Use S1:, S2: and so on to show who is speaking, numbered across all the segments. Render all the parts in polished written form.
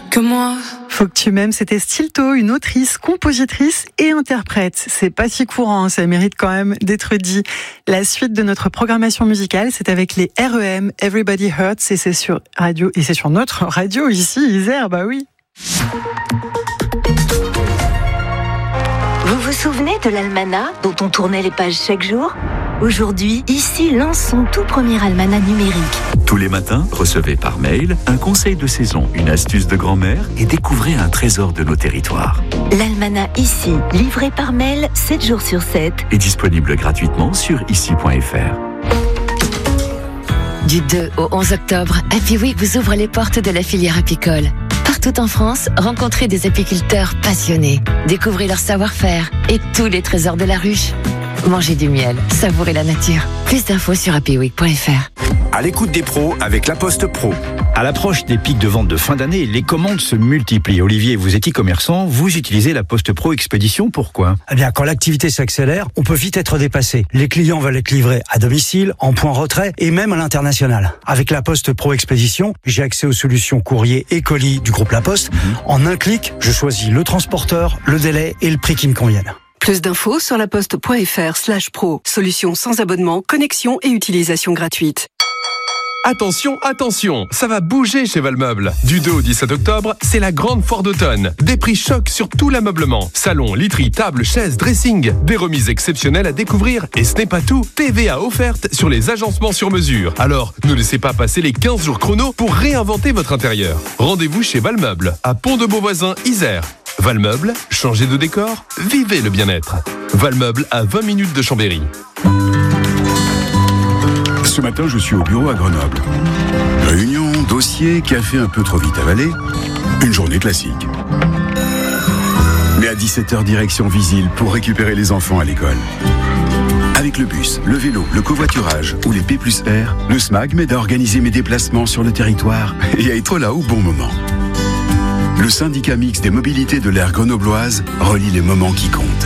S1: que moi.
S2: Faut que tu m'aimes, c'était Stilto, une autrice, compositrice et interprète. C'est pas si courant, ça mérite quand même d'être dit. La suite de notre programmation musicale, c'est avec les REM, Everybody Hurts, et c'est sur radio, et c'est sur notre radio ici, Isère, bah oui.
S3: Vous vous souvenez de l'almanach dont on tournait les pages chaque jour ? Aujourd'hui, ici lance son tout premier almanach numérique.
S4: Tous les matins, recevez par mail un conseil de saison, une astuce de grand-mère et découvrez un trésor de nos territoires.
S3: L'almanach ici, livré par mail 7 jours sur 7.
S4: Est disponible gratuitement sur ici.fr.
S5: Du 2 au 11 octobre, Happy Week vous ouvre les portes de la filière apicole. Partout en France, rencontrez des apiculteurs passionnés. Découvrez leur savoir-faire et tous les trésors de la ruche. Mangez du miel, savourez la nature. Plus d'infos sur happyweek.fr.
S6: À l'écoute des pros avec La Poste Pro. À l'approche des pics de vente de fin d'année, les commandes se multiplient. Olivier, vous êtes e-commerçant, vous utilisez La Poste Pro Expédition, pourquoi ?
S7: Eh bien, quand l'activité s'accélère, on peut vite être dépassé. Les clients veulent être livrés à domicile, en point retrait et même à l'international. Avec La Poste Pro Expédition, j'ai accès aux solutions courrier et colis du groupe La Poste. En un clic, je choisis le transporteur, le délai et le prix qui me conviennent.
S1: Plus d'infos sur laposte.fr/pro. Solution sans abonnement, connexion et utilisation gratuite.
S8: Attention, attention, ça va bouger chez Valmeuble. Du 2 au 17 octobre, c'est la grande foire d'automne. Des prix chocs sur tout l'ameublement. Salon, literie, table, chaises, dressing. Des remises exceptionnelles à découvrir. Et ce n'est pas tout. TVA offerte sur les agencements sur mesure. Alors, ne laissez pas passer les 15 jours chrono pour réinventer votre intérieur. Rendez-vous chez Valmeuble, à Pont-de-Beauvoisin, Isère. Valmeuble, changez de décor, vivez le bien-être. Valmeuble à 20 minutes de Chambéry.
S9: Ce matin, je suis au bureau à Grenoble. Réunion, dossier, café un peu trop vite avalé. Une journée classique. Mais à 17h, direction Visil pour récupérer les enfants à l'école. Avec le bus, le vélo, le covoiturage ou les P+R, le SMAG m'aide à organiser mes déplacements sur le territoire et à être là au bon moment. Le syndicat mixte des mobilités de l'aire grenobloise relie les moments qui comptent.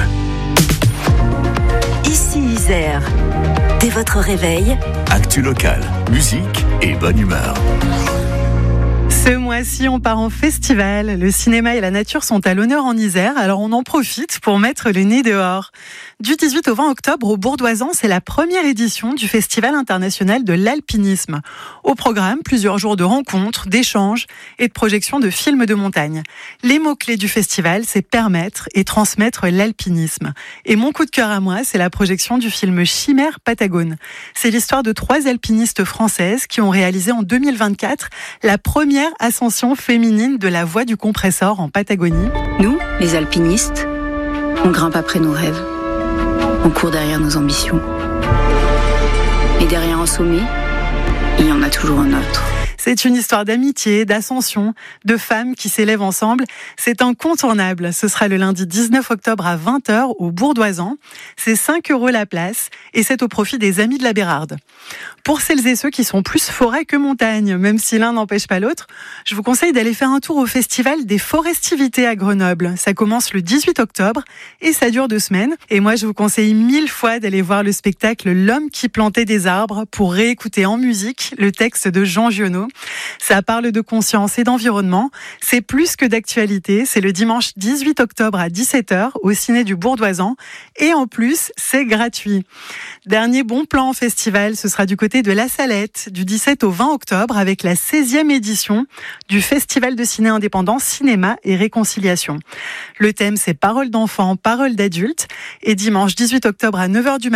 S3: Ici Isère. Dès votre réveil,
S4: Actu local, musique et bonne humeur.
S2: Ce mois-ci, on part en festival. Le cinéma et la nature sont à l'honneur en Isère, alors on en profite pour mettre le nez dehors. Du 18 au 20 octobre, au Bourdoisan, c'est la première édition du Festival international de l'alpinisme. Au programme, plusieurs jours de rencontres, d'échanges et de projections de films de montagne. Les mots-clés du festival, c'est permettre et transmettre l'alpinisme. Et mon coup de cœur à moi, c'est la projection du film Chimère Patagone. C'est l'histoire de 3 alpinistes françaises qui ont réalisé en 2024 la première ascension féminine de la voie du compresseur en Patagonie.
S10: Nous, les alpinistes, on grimpe après nos rêves. On court derrière nos ambitions. Et derrière un sommet, il y en a toujours un autre.
S2: C'est une histoire d'amitié, d'ascension, de femmes qui s'élèvent ensemble. C'est incontournable. Ce sera le lundi 19 octobre à 20h au Bourdoisan. C'est 5 € la place et c'est au profit des Amis de la Bérarde. Pour celles et ceux qui sont plus forêt que montagne, même si l'un n'empêche pas l'autre, je vous conseille d'aller faire un tour au festival des forestivités à Grenoble. Ça commence le 18 octobre et ça dure 2 semaines. Et moi, je vous conseille 1000 fois d'aller voir le spectacle L'homme qui plantait des arbres pour réécouter en musique le texte de Jean Giono. Ça parle de conscience et d'environnement. C'est plus que d'actualité. C'est le dimanche 18 octobre à 17h au Ciné du Bourdoisan. Et en plus, c'est gratuit. Dernier bon plan en festival, ce sera du côté de La Salette, du 17 au 20 octobre, avec la 16e édition du Festival de ciné indépendant Cinéma et Réconciliation. Le thème, c'est paroles d'enfants, paroles d'adultes. Et dimanche 18 octobre à 9h du matin,